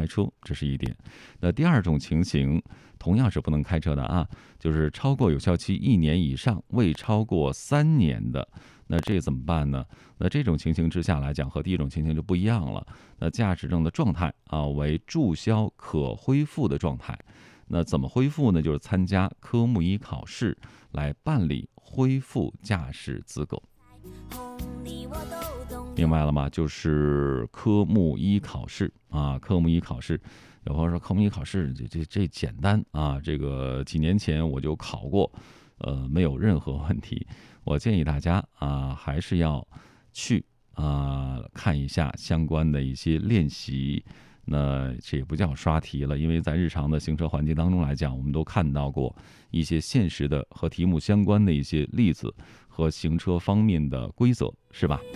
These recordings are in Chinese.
开车，这是一点。那第二种情形同样是不能开车的啊，就是超过有效期1年以上未超过3年的，那这怎么办呢？那这种情形之下来讲和第一种情形就不一样了。那驾驶证的状态为注销可恢复的状态。那怎么恢复呢？就是参加科目1考试来办理恢复驾驶资格。明白了吗？就是科目1考试科目1考试。有朋友说科目1考试这简单啊，这个几年前我就考过，没有任何问题。我建议大家还是要去看一下相关的一些练习。那这也不叫刷题了，因为在日常的行车环境当中来讲，我们都看到过一些现实的和题目相关的一些例子和行车方面的规则，是吧？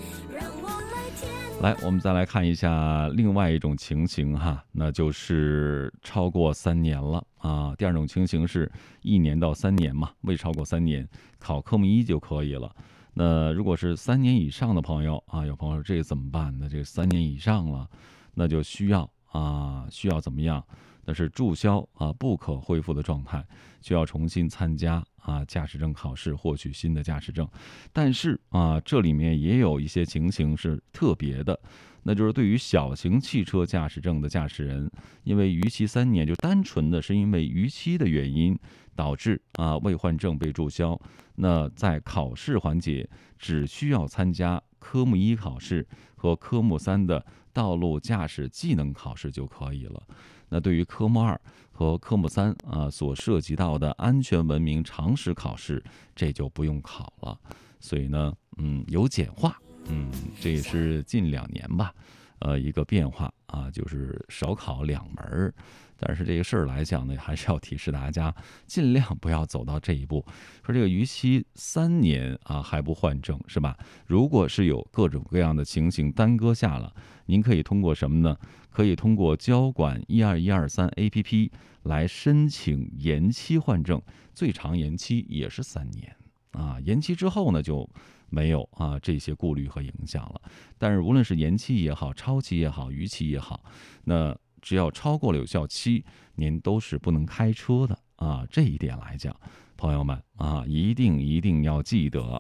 来，我们再来看一下另外一种情形那就是超过3年了第二种情形是1年到3年嘛，未超过3年考科目1就可以了。那如果是3年以上的朋友有朋友说这怎么办呢？这3年以上了，那就需要怎么样？那是注销不可恢复的状态，需要重新参加驾驶证考试，获取新的驾驶证。但是这里面也有一些情形是特别的，那就是对于小型汽车驾驶证的驾驶人，因为逾期3年，就单纯的是因为逾期的原因导致未换证被注销，那在考试环节只需要参加科目1考试和科目3的道路驾驶技能考试就可以了。那对于科目2和科目3所涉及到的安全文明常识考试，这就不用考了。所以呢，有简化，这也是近2年吧，一个变化就是少考2门。但是这个事儿来讲呢，还是要提示大家，尽量不要走到这一步。说这个逾期3年还不换证，是吧？如果是有各种各样的情形耽搁下了，您可以通过什么呢？可以通过交管12123 APP 来申请延期换证，最长延期也是3年延期之后呢，就没有这些顾虑和影响了。但是无论是延期也好，超期也好，逾期也好，那只要超过了有效期，您都是不能开车的这一点来讲，朋友们一定要记得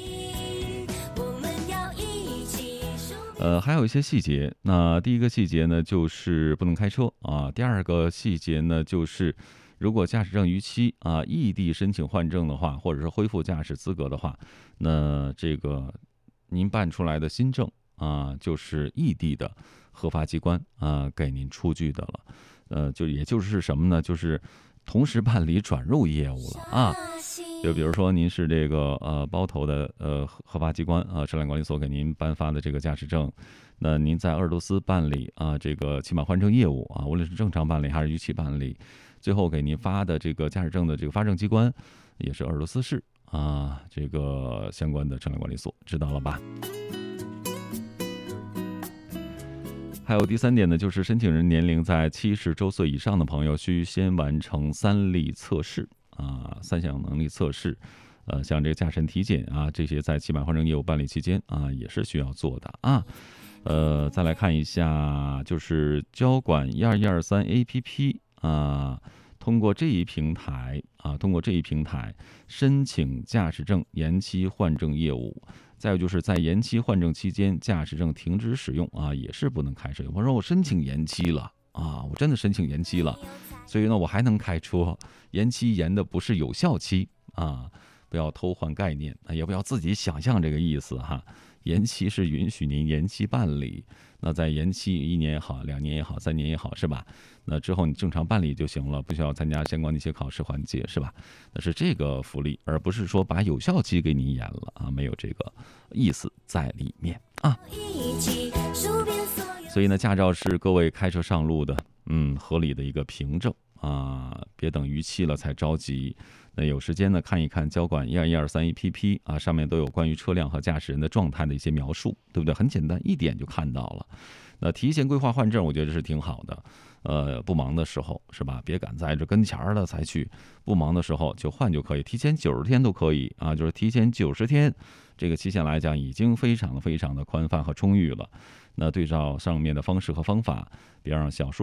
还有一些细节。那第一个细节呢，就是不能开车第二个细节呢，就是如果驾驶证逾期异地申请换证的话，或者是恢复驾驶资格的话，那这个您办出来的新证就是异地的核发机关给您出具的了。也就是什么呢？就是同时办理转入业务了就比如说您是这个包头的核发机关车辆管理所给您颁发的这个驾驶证，那您在鄂尔多斯办理这个期满换证业务无论是正常办理还是逾期办理，最后给您发的这个驾驶证的这个发证机关也是鄂尔多斯市这个相关的车辆管理所，知道了吧？还有第3点呢，就是申请人年龄在70周岁以上的朋友，需先完成3例测试3项能力测试，像这个驾驶体检这些在期满换证业务办理期间也是需要做的再来看一下，就是交管12123 APP 通过这一平台申请驾驶证延期换证业务。再有就是在延期换证期间，驾驶证停止使用也是不能开车。有朋友说我申请延期了我真的申请延期了，所以呢我还能开车。延期延的不是有效期不要偷换概念也不要自己想象这个意思延期是允许您延期办理，那在延期1年也好，2年也好，3年也好，是吧？那之后你正常办理就行了，不需要参加相关的一些考试环节，是吧？那是这个福利，而不是说把有效期给你延了没有这个意思在里面所以呢，驾照是各位开车上路的合理的一个凭证别等逾期了才着急。那有时间呢，看一看交管12123 APP 上面都有关于车辆和驾驶人的状态的一些描述，对不对？很简单，一点就看到了。那提前规划换证，我觉得是挺好的。不忙的时候是吧？别赶在这跟前了才去，不忙的时候就换就可以，提前90天都可以就是提前90天，这个期限来讲已经非常的宽泛和充裕了。那对照上面的方式和方法，别让小数